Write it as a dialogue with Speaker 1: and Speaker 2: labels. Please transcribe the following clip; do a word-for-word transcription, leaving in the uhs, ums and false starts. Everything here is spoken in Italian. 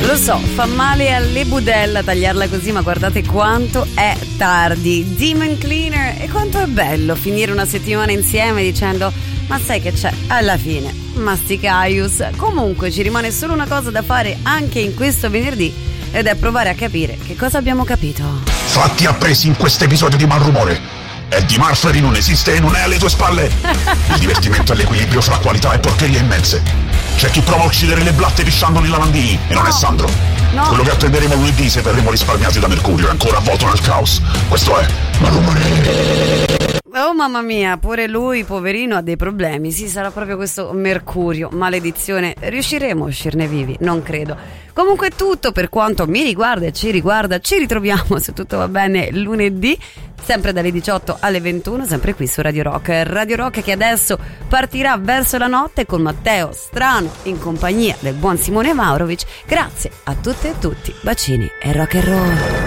Speaker 1: Lo so, fa male alle budella tagliarla così, ma guardate quanto è tardi. Demon Cleaner, e quanto è bello finire una settimana insieme dicendo: ma sai che c'è? Alla fine, masticaius. Comunque ci rimane solo una cosa da fare anche in questo venerdì, ed è provare a capire che cosa abbiamo capito.
Speaker 2: Fatti appresi in questo episodio di Malrumore. Eddie Murphy non esiste e non è alle tue spalle. Il divertimento è l'equilibrio fra qualità e porcherie immense. C'è chi prova a uccidere le blatte pisciando nei lavandini, e non
Speaker 1: No.
Speaker 2: è Sandro.
Speaker 1: No.
Speaker 2: Quello che attenderemo lunedì se verremo risparmiati da Mercurio è ancora avvolto nel caos. Questo è Malrumore.
Speaker 1: Oh mamma mia, pure lui, poverino, ha dei problemi. Sì, sarà proprio questo Mercurio, maledizione. Riusciremo a uscirne vivi? Non credo. Comunque è tutto per quanto mi riguarda e ci riguarda. Ci ritroviamo, se tutto va bene, lunedì, sempre dalle diciotto alle ventuno, sempre qui su Radio Rock. Radio Rock che adesso partirà verso la notte con Matteo Strano in compagnia del buon Simone Maurovic. Grazie a tutte e tutti, bacini e rock and roll.